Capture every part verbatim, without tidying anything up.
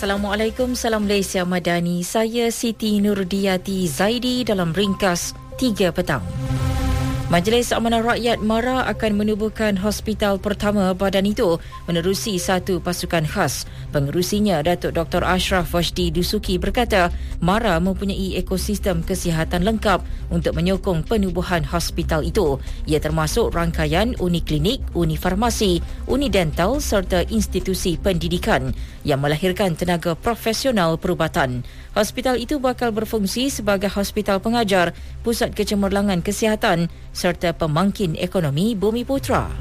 Assalamualaikum, salam Malaysia Madani. Saya Siti Nurdiati Zaidi dalam ringkas tiga petang. Majlis Amanah Rakyat MARA akan menubuhkan hospital pertama badan itu menerusi satu pasukan khas. Pengerusinya, Datuk Doktor Ashraf Wajdi Dusuki berkata, MARA mempunyai ekosistem kesihatan lengkap untuk menyokong penubuhan hospital itu. Ia termasuk rangkaian uni klinik, uni farmasi, uni dental serta institusi pendidikan yang melahirkan tenaga profesional perubatan. Hospital itu bakal berfungsi sebagai hospital pengajar, pusat kecemerlangan kesihatan serta pemangkin ekonomi Bumiputera.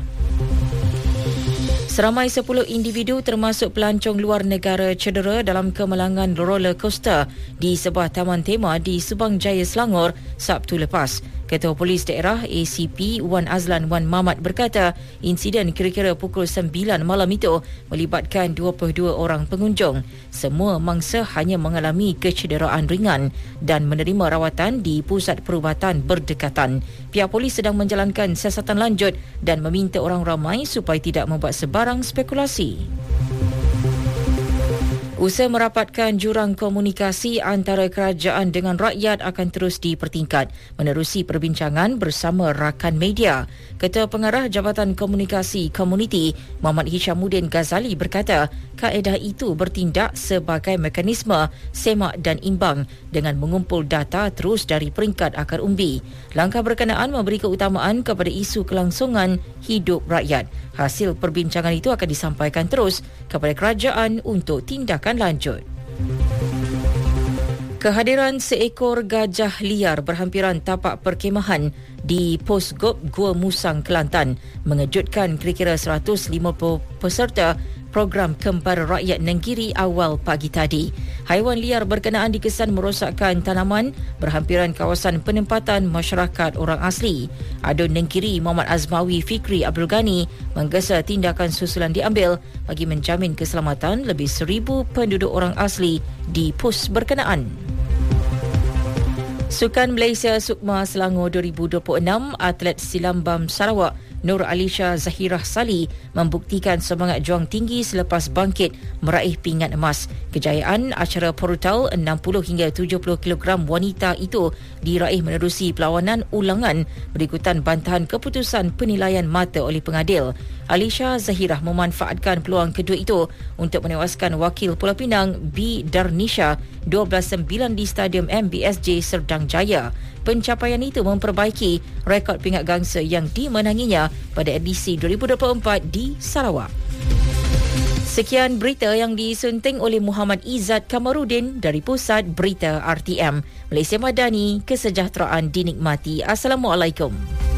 Seramai sepuluh individu termasuk pelancong luar negara cedera dalam kemalangan roller coaster di sebuah taman tema di Subang Jaya, Selangor, Sabtu lepas. Ketua Polis Daerah A C P Wan Azlan Wan Mamat berkata, insiden kira-kira pukul sembilan malam itu melibatkan dua puluh dua orang pengunjung. Semua mangsa hanya mengalami kecederaan ringan dan menerima rawatan di pusat perubatan berdekatan. Pihak polis sedang menjalankan siasatan lanjut dan meminta orang ramai supaya tidak membuat sebarang spekulasi. Usaha merapatkan jurang komunikasi antara kerajaan dengan rakyat akan terus dipertingkat menerusi perbincangan bersama rakan media. Ketua Pengarah Jabatan Komunikasi Komuniti Muhammad Hishamuddin Ghazali berkata, kaedah itu bertindak sebagai mekanisme semak dan imbang dengan mengumpul data terus dari peringkat akar umbi. Langkah berkenaan memberi keutamaan kepada isu kelangsungan hidup rakyat. Hasil perbincangan itu akan disampaikan terus kepada kerajaan untuk tindakan lanjut. Kehadiran seekor gajah liar berhampiran tapak perkemahan di Pos Gop Gua Musang, Kelantan mengejutkan kira-kira seratus lima puluh peserta program Kembar Rakyat Nenggiri awal pagi tadi. Haiwan liar berkenaan dikesan merosakkan tanaman berhampiran kawasan penempatan masyarakat orang asli. Adun Nenggiri Muhammad Azmawi Fikri Abdul Ghani menggesa tindakan susulan diambil bagi menjamin keselamatan lebih seribu penduduk orang asli di pos berkenaan. Sukan Malaysia Sukma Selangor dua ribu dua puluh enam, atlet silambam Sarawak Nur Alisha Zahirah Sali membuktikan semangat juang tinggi selepas bangkit meraih pingat emas. Kejayaan acara Portal enam puluh hingga tujuh puluh kilogram wanita itu diraih menerusi perlawanan ulangan berikutan bantahan keputusan penilaian mata oleh pengadil. Alisha Zahirah memanfaatkan peluang kedua itu untuk menewaskan wakil Pulau Pinang B. Darnisha dua belas sembilan di Stadium M B S J Serdang Jaya. Pencapaian itu memperbaiki rekod pingat gangsa yang dimenanginya pada edisi dua ribu dua puluh empat di Sarawak. Sekian berita yang disunting oleh Muhammad Izzat Kamarudin dari Pusat Berita R T M. Malaysia Madani, kesejahteraan dinikmati. Assalamualaikum.